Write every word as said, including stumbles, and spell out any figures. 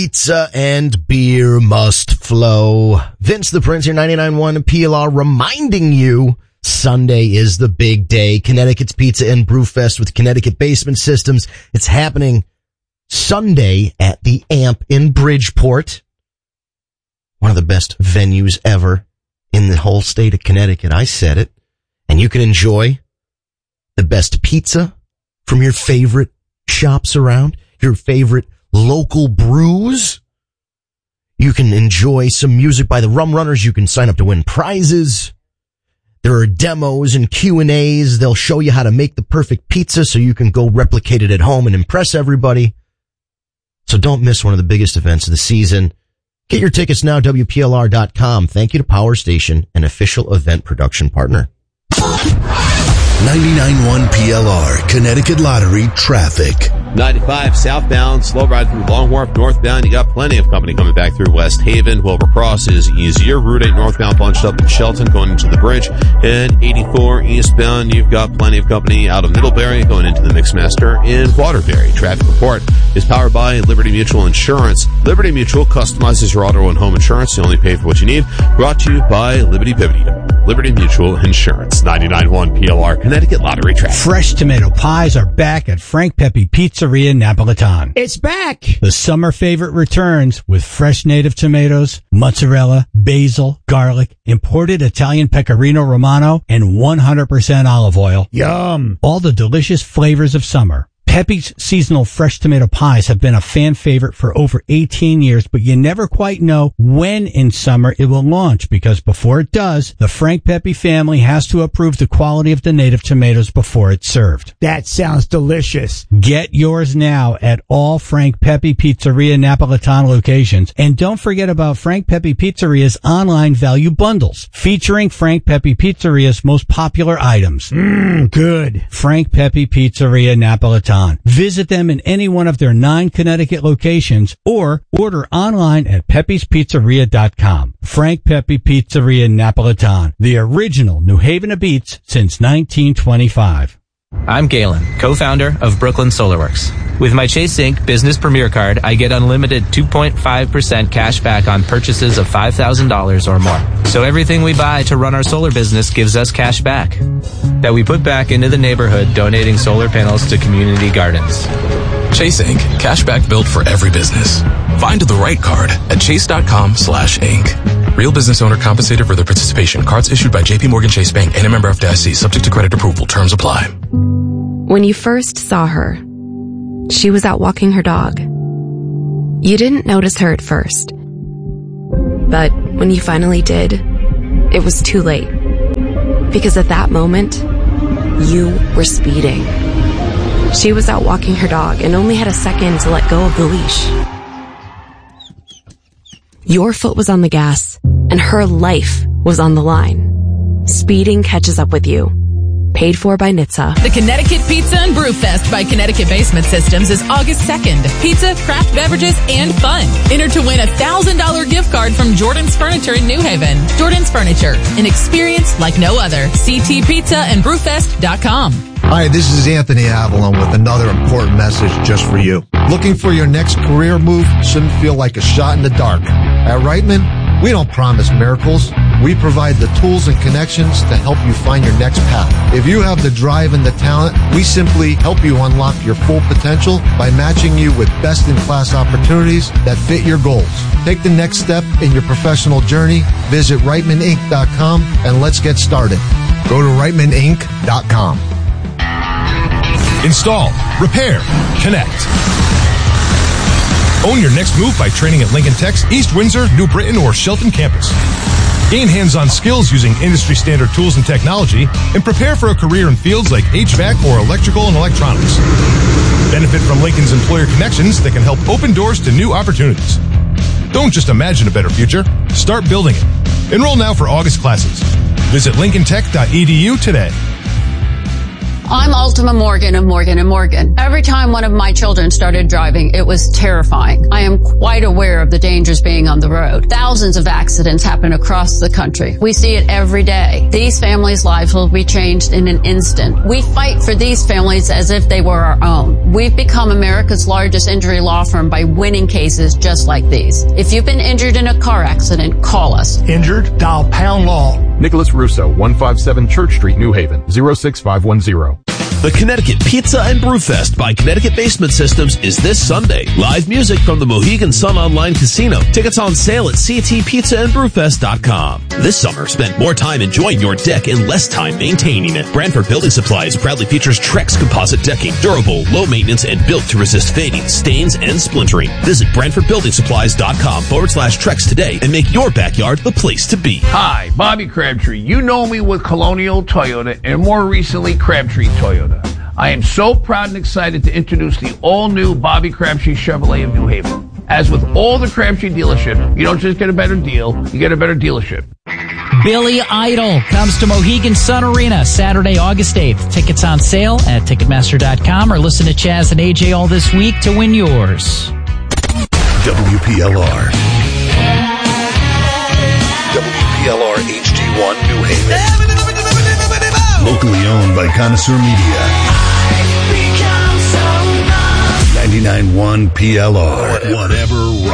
Pizza and beer must flow. Vince the Prince here, ninety-nine point one P L R, reminding you Sunday is the big day. Connecticut's Pizza and Brew Fest with Connecticut Basement Systems. It's happening Sunday at the Amp in Bridgeport. One of the best venues ever in the whole state of Connecticut. I said it. And you can enjoy the best pizza from your favorite shops around, your favorite local brews. You can enjoy some music by the Rum Runners. You can sign up to win prizes. There are demos and Q and A's. They'll show you how to make the perfect pizza so you can go replicate it at home and impress everybody. So don't miss one of the biggest events of the season. Get your tickets now, W P L R dot com. Thank you to Power Station, an official event production partner. ninety-nine point one P L R, Connecticut Lottery traffic. ninety-five southbound, slow ride through Long Wharf. Northbound, you got plenty of company coming back through West Haven. Wilbur Cross is easier. Route eight northbound bunched up in Shelton going into the bridge. And eighty-four eastbound, you've got plenty of company out of Middlebury going into the Mixmaster in Waterbury. Traffic report is powered by Liberty Mutual Insurance. Liberty Mutual customizes your auto and home insurance. You only pay for what you need. Brought to you by Liberty Bibbidi. Liberty Mutual Insurance. ninety-nine point one P L R, Connecticut Lottery traffic. Fresh tomato pies are back at Frank Pepe Pizzeria Napolitan. It's back! The summer favorite returns with fresh native tomatoes, mozzarella, basil, garlic, imported Italian pecorino romano, and one hundred percent olive oil. Yum! All the delicious flavors of summer. Pepe's seasonal fresh tomato pies have been a fan favorite for over eighteen years, but you never quite know when in summer it will launch because before it does, the Frank Pepe family has to approve the quality of the native tomatoes before it's served. That sounds delicious. Get yours now at all Frank Pepe Pizzeria Napolitan locations. And don't forget about Frank Pepe Pizzeria's online value bundles featuring Frank Pepe Pizzeria's most popular items. Mmm, good. Frank Pepe Pizzeria Napolitan. Visit them in any one of their nine Connecticut locations or order online at pepes pizzeria dot com. Frank Pepe Pizzeria Napolitan, the original New Haven of Beats since nineteen twenty-five. I'm Galen, co-founder of Brooklyn SolarWorks. With my Chase Inc Business Premier Card, I get unlimited two point five percent cash back on purchases of five thousand dollars or more. So everything we buy to run our solar business gives us cash back that we put back into the neighborhood, donating solar panels to community gardens. Chase Incorporated. Cashback built for every business. Find the right card at chase.com slash Inc. Real business owner compensated for their participation. Cards issued by J P Morgan Chase Bank and a member F D I C. Subject to credit approval. Terms apply. When you first saw her, she was out walking her dog. You didn't notice her at first. But when you finally did, it was too late. Because at that moment, you were speeding. She was out walking her dog and only had a second to let go of the leash. Your foot was on the gas, and her life was on the line. Speeding catches up with you. Paid for by N H T S A. The Connecticut Pizza and Brew Fest by Connecticut Basement Systems is August second. Pizza, craft beverages, and fun. Enter to win a one thousand dollars gift card from Jordan's Furniture in New Haven. Jordan's Furniture, an experience like no other. C T pizza and brew fest dot com. Hi, this is Anthony Avalon with another important message just for you. Looking for your next career move shouldn't feel like a shot in the dark. At Reitman, we don't promise miracles. We provide the tools and connections to help you find your next path. If you have the drive and the talent, we simply help you unlock your full potential by matching you with best-in-class opportunities that fit your goals. Take the next step in your professional journey. Visit Reitman Inc dot com and let's get started. Go to Reitman Inc dot com. Install, repair, connect. Own your next move by training at Lincoln Tech's East Windsor, New Britain, or Shelton campus. Gain hands-on skills using industry-standard tools and technology, and prepare for a career in fields like H V A C or electrical and electronics. Benefit from Lincoln's employer connections that can help open doors to new opportunities. Don't just imagine a better future, start building it. Enroll now for August classes. Visit lincoln tech dot e d u today. I'm Ultima Morgan of Morgan and Morgan. Every time one of my children started driving, it was terrifying. I am quite aware of the dangers being on the road. Thousands of accidents happen across the country. We see it every day. These families' lives will be changed in an instant. We fight for these families as if they were our own. We've become America's largest injury law firm by winning cases just like these. If you've been injured in a car accident, call us. Injured? Dial pound law. Nicholas Russo, one fifty-seven Church Street, New Haven, zero six five one zero. The Connecticut Pizza and Brewfest by Connecticut Basement Systems is this Sunday. Live music from the Mohegan Sun Online Casino. Tickets on sale at c t pizza and brewfest dot com. This summer, spend more time enjoying your deck and less time maintaining it. Brantford Building Supplies proudly features Trex composite decking. Durable, low maintenance, and built to resist fading, stains, and splintering. Visit Brantford Building Supplies dot com forward slash Trex today and make your backyard the place to be. Hi, Bobby Crabtree. You know me with Colonial Toyota and more recently Crabtree Toyota. I am so proud and excited to introduce the all-new Bobby Crabtree Chevrolet of New Haven. As with all the Crabtree dealership, you don't just get a better deal, you get a better dealership. Billy Idol comes to Mohegan Sun Arena Saturday, August eighth. Tickets on sale at Ticketmaster dot com or listen to Chaz and A J all this week to win yours. W P L R. W P L R H D one New Haven. Locally owned by Connoisseur Media. ninety-nine point one P L R. Whatever.